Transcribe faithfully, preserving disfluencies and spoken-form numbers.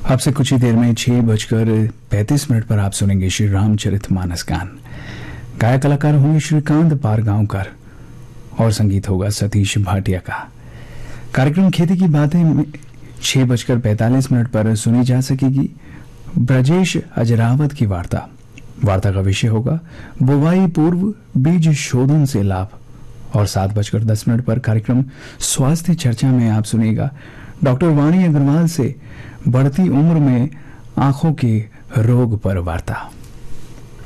आपसे कुछ ही देर में छह बजकर पैंतीस मिनट पर आप सुनेंगे श्री रामचरितमानस गान। गायक कलाकार होंगे श्रीकांत पारगांवकर और संगीत होगा सतीश भाटिया का। कार्यक्रम खेती की बातें में छह बजकर पैंतालीस मिनट पर सुनी जा सकेगी ब्रजेश अजरावत की वार्ता। वार्ता का विषय होगा बुवाई पूर्व बीज शोधन से लाभ। और सात बजकर दस मिनट पर कार्यक्रम स्वास्थ्य चर्चा में आप सुनेगा डॉक्टर वाणी अग्रवाल से बढ़ती उम्र में आंखों के रोग पर वार्ता।